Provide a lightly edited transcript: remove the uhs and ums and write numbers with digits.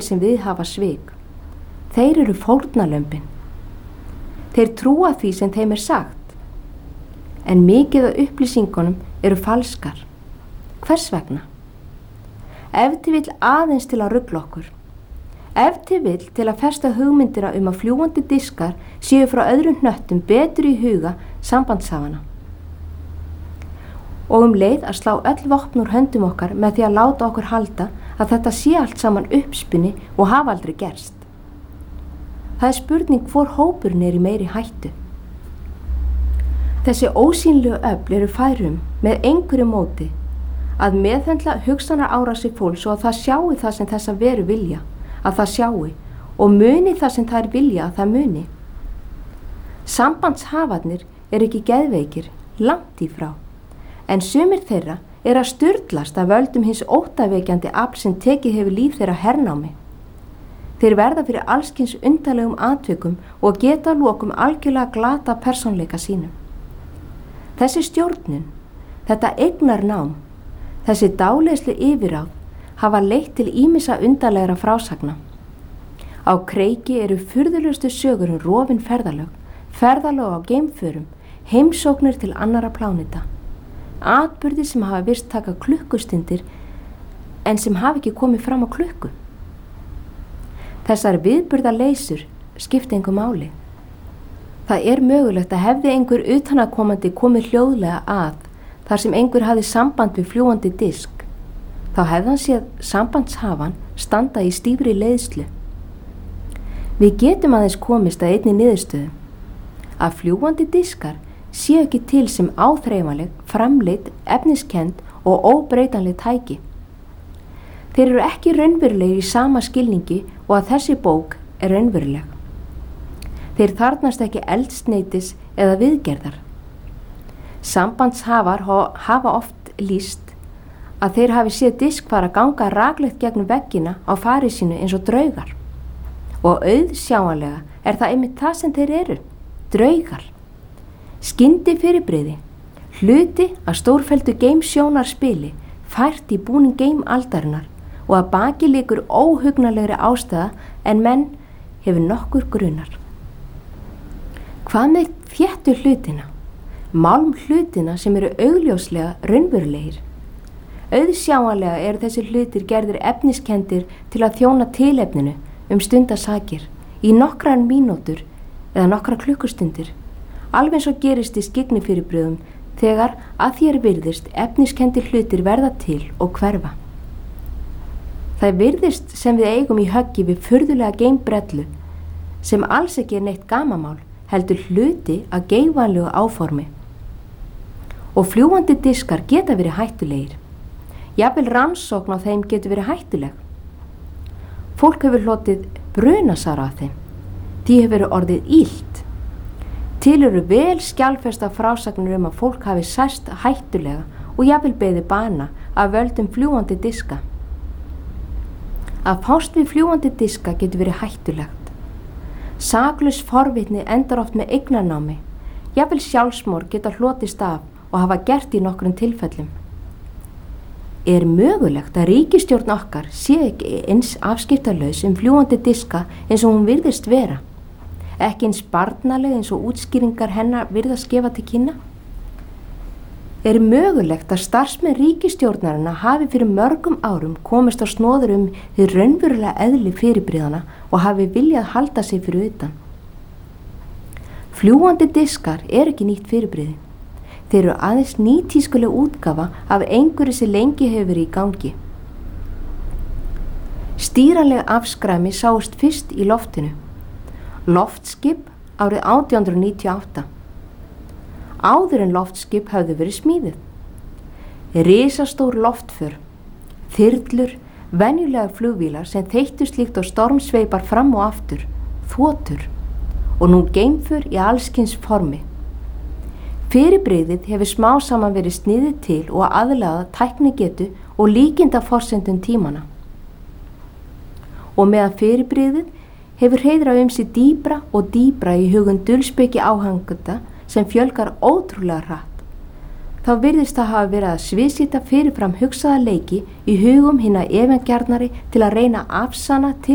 sem viðhafa svik. Þeir eru fórnarlömbin. Þeir trúa því sem þeim sagt, en mikið af upplýsingunum eru falskar. Hvers vegna? Ef til vill aðeins til að rugla okkur. Ef til vill til að festa hugmyndina að fljúgandi diskar séu frá öðrum hnöttum betur í huga sambandshafana. Og leið að slá öll vopn úr höndum okkar með því að láta okkur halda að þetta sé allt saman uppspuni og hafa aldrei gerst. Það spurning hvor hópurinn í meiri hættu. Þessi ósýnlegu öfl eru færum með einhverju móti að meðhöndla hugsanarárásir fólks og að það sjái það sem þessa veru vilja, að það sjái og muni það sem þær vilja að það muni. Sambandshafarnir ekki geðveikir, langt í frá. En sumir þeirra að sturlast af völdum hins óttaveikjandi afl sem tekið hefur líf þeirra hernámi. Þeir verða fyrir allskyns undarlegum atvikum og geta að lokum algjörlega glata persónleika sínum. Þessi stjórnun, þetta eignarnám, þessi dáleiðslu yfirráð hafa leitt til ýmissa undarlegra frásagna. Á kreiki eru furðulegustu sögur rofin ferðalög á geimförum, heimsóknir til annarra pláneta. Atburðir sem hafa virst taka klukkustundir en sem hafa ekki komið fram á klukku. Þessar viðburðarleysur skipta engu máli. Það mögulegt að hefði einhver utanaðkomandi komið hljóðlega að þar sem einhver hafði samband við fljúgandi disk, þá hefði hann séð sambandshafan standa í stífri leiðslu. Við getum aðeins komist að einni niðurstöðu að fljúgandi diskar séu ekki til sem áþreifanleg, framleidd, efniskend og óbreytanleg tæki. Þeir eru ekki raunverulegir í sama skilningi og að þessi bók raunveruleg. Þeir þarfnast ekki eldsneytis eða viðgerðar. Sambandshafar hafa oft lýst að þeir hafi séð disk fara að ganga raklegt gegnum veggina á fari sínu eins og draugar. Og auðsjáanlega það einmitt það sem þeir eru, draugar. Skyndi fyrirbrigði, hluti að stórfelldu geimsjónarspili fært í búning geimaldarinnar og að baki liggur óhugnalegri ástæða en menn hefur nokkur grunar. Hvað með þéttu hlutina, málm hlutina sem eru augljóslega raunverulegir? Auðsjáanlega þessi hlutir gerðir efniskendir til að þjóna tilefninu stundasakir í nokkrar mínútur eða nokkrar klukkustundir. Alveg eins og gerist í skygnifyrirbrigðum þegar að þér virðist efniskendir hlutir verða til og hverfa. Það virðist sem við eigum í höggi við furðulega geimbrellu sem alls ekki neitt gamamál, heldur hluti að geigvænlegu áformi. Og fljúgandi diskar geta verið hættulegir. Jafnvel rannsókn á þeim getur verið hættuleg. Fólk hefur hlotið brunasár af þeim. Því hefur verið orðið illt. Til eru vel skjalfesta frásagnir að fólk hafi sæst hættulega og jafnvel beðið bana af völdum fljúgandi diska. Að fást við fljúgandi diska getur verið hættulegt. Saklaus forvitni endar oft með eignarnámi. Jafnvel sjálfsmorð geta hlotist af og hafa gert í nokkrum tilfellum. Mögulegt að ríkisstjórn okkar sé ekki eins afskiptalaus fljúgandi diska eins og hún virðist vera? Ekki eins barnaleg eins og útskýringar hennar virðast gefa til kynna? Mögulegt að starfsmenn ríkisstjórnarinnar hafi fyrir mörgum árum komist á snoður hið raunverulega eðli fyrirbrigðanna og hafi viljað halda sig fyrir utan? Fljúgandi diskar ekki nýtt fyrirbrigði. Þeir eru aðeins nýtískuleg útgáfa af einhverju sem lengi hefur verið í gangi. Stýranleg afskræmi sáust fyrst í loftinu. Loftskip árið 1898. Áður en loftskip höfðu verið smíðuð. Risastór loftför, þyrlur, venjulegar flugvílar sem þeyttust líkt á stormsveipar fram og aftur, þotur og nú geimför í allskyns formi. Fyrirbrigðið hefur smá saman verið sniðið til og aðlagað tæknigetu og líkindaforsendum tímana. Og meðan fyrirbrigðið hefur hreiðrað sig dýbra og dýbra í hugum dulspeki áhangenda sem fjölgar ótrúlega hratt. Þá virðist það hafa verið að sviðsýta fyrirfram hugsaða leiki í hugum hinna evangjarnari til að reyna að afsanna til